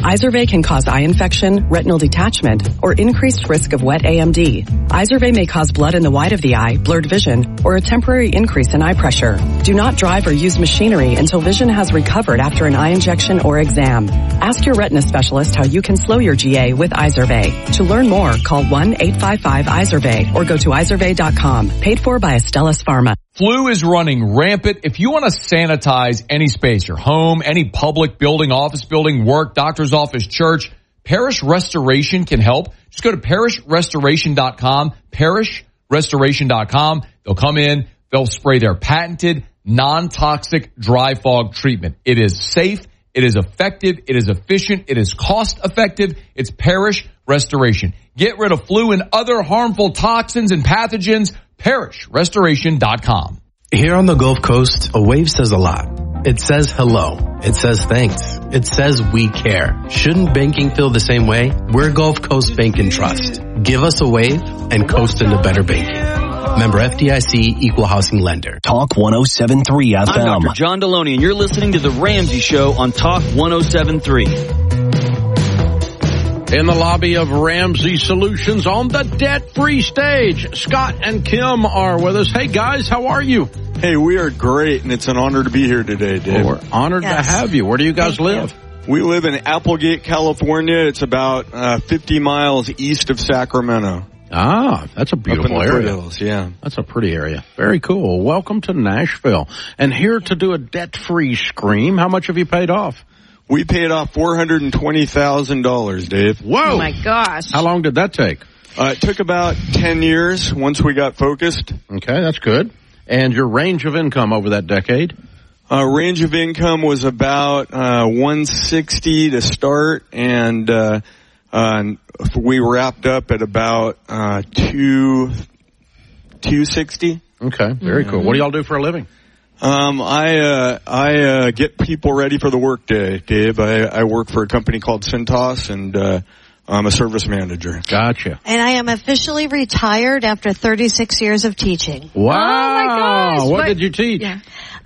Izervay can cause eye infection, retinal detachment, or increased risk of wet AMD. Izervay may cause blood in the white of the eye, blurred vision, or a temporary increase in eye pressure. Do not drive or use machinery until vision has recovered after an eye injection or exam. Ask your retina specialist how you can slow your GA with Izervay. To learn more, call 1-855-IZERVAY or go to izervay.com. Paid for by Astellas Pharma. Flu is running rampant. If you want to sanitize any space, your home, any public building, office building, work, doctor's office, church, Parish Restoration can help. Just go to parishrestoration.com, parishrestoration.com. They'll come in, they'll spray their patented non-toxic dry fog treatment. It is safe, it is effective, it is efficient, it is cost effective. It's Parish Restoration. Get rid of flu and other harmful toxins and pathogens. parishrestoration.com. Here on the Gulf Coast, a wave says a lot. It says hello. It says thanks. It says we care. Shouldn't banking feel the same way? We're Gulf Coast Bank and Trust. Give us a wave and coast into better banking. Member FDIC, Equal Housing Lender. Talk 107.3 FM. I'm Dr. John Deloney, and you're listening to The Ramsey Show on Talk 107.3. In the lobby of Ramsey Solutions on the debt-free stage, Scott and Kim are with us. Hey, guys, how are you? Hey, we are great, and it's an honor to be here today, Dave. We're honored to have you. Where do you guys live? We live in Applegate, California. It's about 50 miles east of Sacramento. Ah, that's a beautiful area. Foothills, yeah. That's a pretty area. Very cool. Welcome to Nashville. And here to do a debt-free scream, how much have you paid off? We paid off $420,000, Dave. Whoa! Oh, my gosh. How long did that take? It took about 10 years once we got focused. Okay, that's good. And your range of income over that decade? Range of income was about 160 to start, and we wrapped up at about 260. Okay, very cool. What do y'all do for a living? I get people ready for the workday, Dave. I work for a company called Cintas, and I'm a service manager. Gotcha. And I am officially retired after 36 years of teaching. Wow. Oh my gosh. What did you teach? Yeah.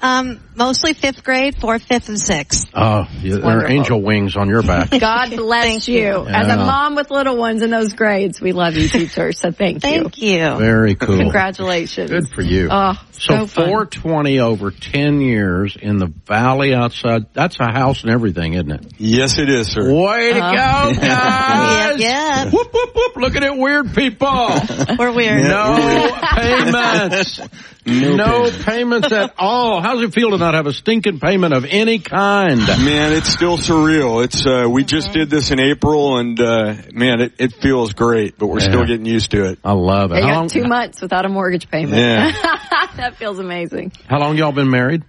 Mostly 5th grade, 4th, 5th, and 6th. Oh, there are angel wings on your back. God bless you. Yeah. As a mom with little ones in those grades, we love you, teacher, so thank you. Thank you. Very cool. Congratulations. Good for you. Oh, so fun. 420 over 10 years in the valley outside. That's a house and everything, isn't it? Yes, it is, sir. Way to go, guys. Yep. Whoop, whoop, whoop. Look at it, weird people. We're weird. No payments. No payments at all. How does it feel to not have a stinking payment of any kind? Man, it's still surreal. It's we just did this in April, and man, it feels great, but we're still getting used to it. I love it. You got 2 months without a mortgage payment. Yeah. That feels amazing. How long y'all been married?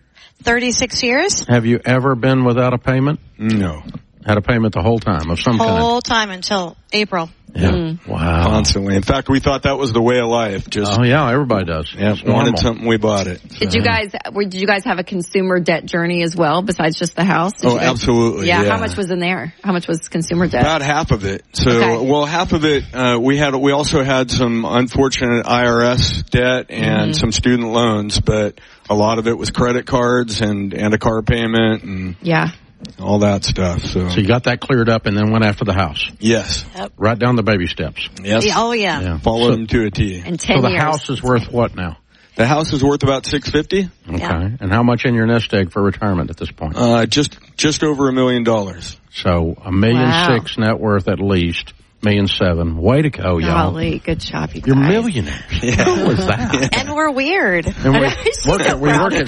36 years. Have you ever been without a payment? No. Had a payment the whole time of some kind? Whole time until April. Yeah. Wow. Constantly. In fact, we thought that was the way of life. Just everybody does. Yeah, wanted something, we bought it. Did you guys have a consumer debt journey as well besides just the house? Absolutely. Yeah. How much was in there? How much was consumer debt? About half of it. So, well, half of it, we also had some unfortunate IRS debt and some student loans, but a lot of it was credit cards and a car payment and all that stuff. So you got that cleared up and then went after the house. Yes. Yep. Right down the baby steps. Yes. Oh, yeah. Followed them to a T. And 10 so the years. house is worth what now? The house is worth about $650. Okay. Yeah. And how much in your nest egg for retirement at this point? Just over $1 million. So $1.6 million net worth at least. $1.7 million. Way to go, y'all. Golly, good job, you guys. You're millionaires. Yeah. Who was that? And we're weird. And we work at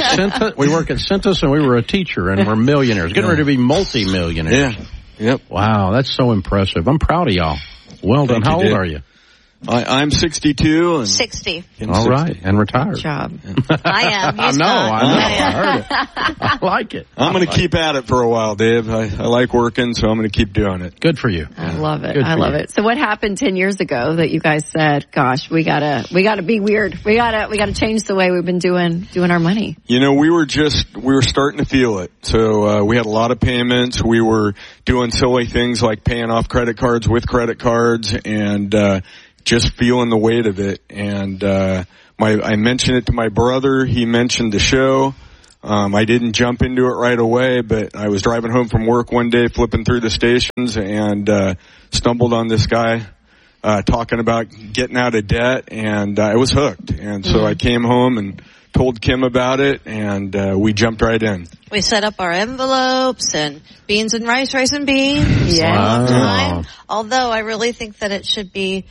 Cintas, and we were a teacher, and we're millionaires. Getting ready to be multi-millionaires. Yeah. Yep. Wow, that's so impressive. I'm proud of y'all. Well done. How old are you? I'm 62 and 60. All right, and retired. Good job. I am. I He's know. not. I heard it. I like it. I'm going to keep at it for a while, Dave. I like working, so I'm going to keep doing it. Good for you. I love it. Good I love it. So what happened 10 years ago that you guys said, gosh, we gotta be weird. We gotta change the way we've been doing our money. You know, we were starting to feel it. So, we had a lot of payments. We were doing silly things like paying off credit cards with credit cards and, just feeling the weight of it. And, I mentioned it to my brother. He mentioned the show. I didn't jump into it right away, but I was driving home from work one day, flipping through the stations, and stumbled on this guy talking about getting out of debt, and I was hooked. And so I came home and told Kim about it, and we jumped right in. We set up our envelopes and beans and rice and beans. Yeah. All the time. Although I really think that it should be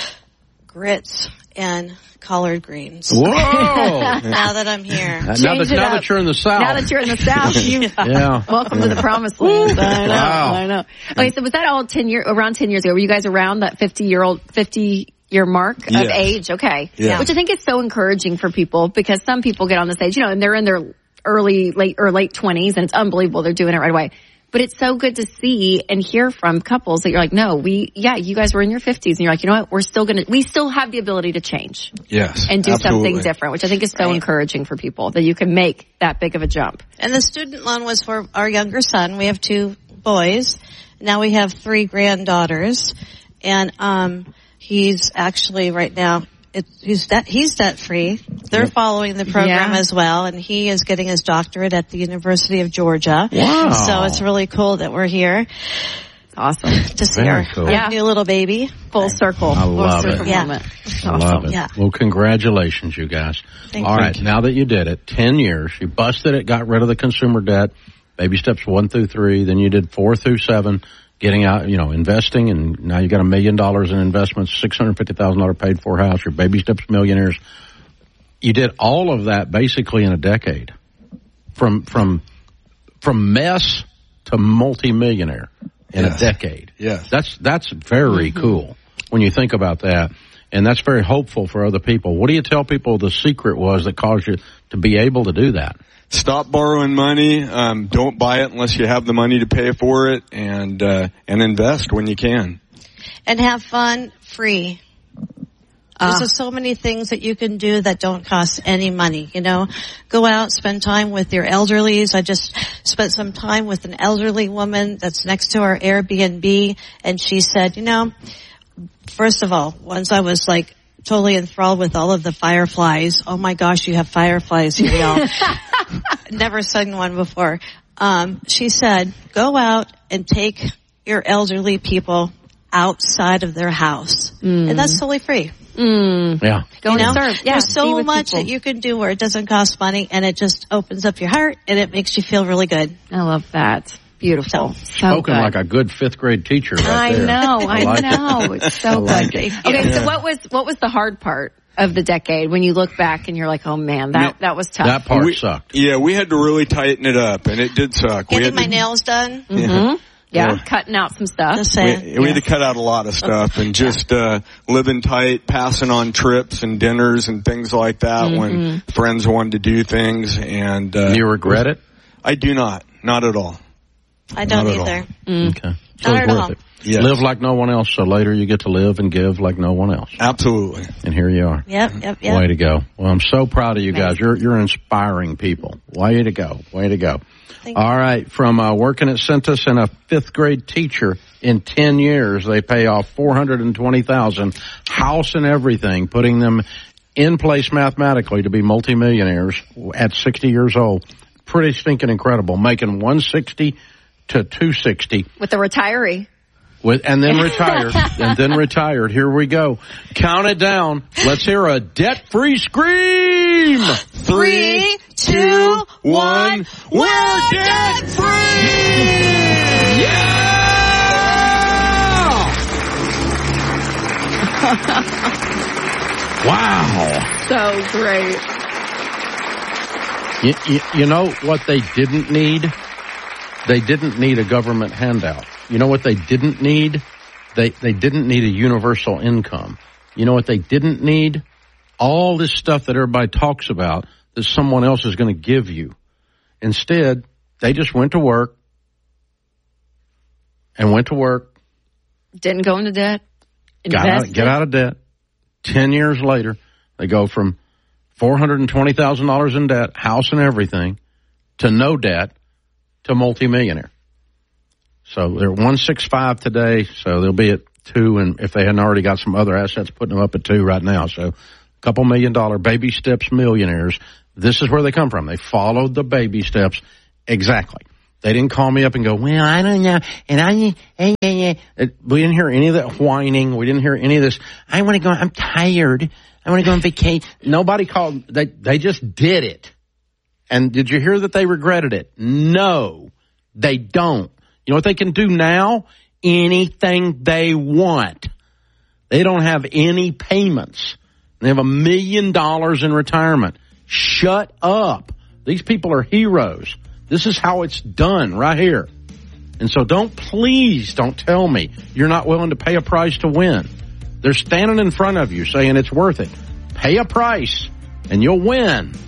grits and collard greens. Whoa! Now that I'm here. Now that you're in the South. Now that you're in the South, yeah. Welcome to the promised land. I know. Okay, so was that all around 10 years ago? Were you guys around that 50-year mark of age? Okay. Yeah. Which I think is so encouraging for people, because some people get on the stage, and they're in their late 20s, and it's unbelievable they're doing it right away. But it's so good to see and hear from couples that you're like, no, you guys were in your 50s, and you're like, you know what, we still have the ability to change. Yes. And do absolutely. something different, which I think is so encouraging for people, that you can make that big of a jump. And the student loan was for our younger son. We have 2 boys. Now we have 3 granddaughters. And he's actually right now, he's debt free. They're following the program as well, and he is getting his doctorate at the University of Georgia. Wow. So it's really cool that we're here. Awesome. To see Very our cool. new little baby. Full circle. I love Full circle it. moment. I love it. Yeah. Well, congratulations, you guys. Thank All you. right, now that you did it, 10 years, you busted it, got rid of the consumer debt, baby steps 1 through 3, then you did 4 through 7, getting out, investing, and now you got $1 million in investments, $650,000 paid for house, your baby steps millionaires. You did all of that basically in a decade, from mess to multimillionaire in a decade. Yes. That's very cool when you think about that, and that's very hopeful for other people. What do you tell people the secret was that caused you to be able to do that? Stop borrowing money. Don't buy it unless you have the money to pay for it, and invest when you can. And have fun free. There's just so many things that you can do that don't cost any money, Go out, spend time with your elderlies. I just spent some time with an elderly woman that's next to our Airbnb, and she said, first of all, once I was like totally enthralled with all of the fireflies. Oh my gosh, you have fireflies here, y'all. Never seen one before. She said, go out and take your elderly people outside of their house. And that's totally free. Yeah. Go and serve. Yeah, there's so much that you can do where it doesn't cost money, and it just opens up your heart, and it makes you feel really good. I love that. Beautiful. So Spoken good. like a good 5th grade teacher right I there. know. It's so good. Okay, so what was the hard part of the decade when you look back and you're like, oh man, that was tough? That part sucked. Yeah, we had to really tighten it up, and it did suck. Getting my nails done. Yeah, cutting out some stuff. Just saying. We had to cut out a lot of stuff and just living tight, passing on trips and dinners and things like that when friends wanted to do things. And you regret it? I do not at all. I don't either. Okay, so Not it's at worth all. it. Yes. Live like no one else, so later you get to live and give like no one else. Absolutely. And here you are. Yep. Way to go. Well, I'm so proud of you guys. You're inspiring people. Way to go. Thank All right. From working at Centus and a 5th grade teacher in 10 years, they pay off $420,000, house and everything, putting them in place mathematically to be multimillionaires at 60 years old. Pretty stinking incredible. Making 160 to 260. With the retiree. And then retired. Here we go. Count it down. Let's hear a debt-free scream. 3, 2, 1. We're debt free! Yeah! Wow. So great. You know what they didn't need? They didn't need a government handout. You know what they didn't need? They didn't need a universal income. You know what they didn't need? All this stuff that everybody talks about that someone else is going to give you. Instead, they just went to work. Didn't go into debt. Get out of debt. 10 years later, they go from $420,000 in debt, house and everything, to no debt, to multimillionaire. So they're 165 today, so they'll be at 2, and if they hadn't already got some other assets, putting them up at 2 right now. So couple $1 million baby steps millionaires. This is where they come from. They followed the baby steps exactly. They didn't call me up and go, well, I don't know. And we didn't hear any of that whining. We didn't hear any of this. I want to go. I'm tired. I want to go on vacation. Nobody called. They just did it. And did you hear that they regretted it? No, they don't. You know what they can do now? Anything they want. They don't have any payments. They have $1 million in retirement. Shut up. These people are heroes. This is how it's done right here. And so please don't tell me you're not willing to pay a price to win. They're standing in front of you saying it's worth it. Pay a price and you'll win.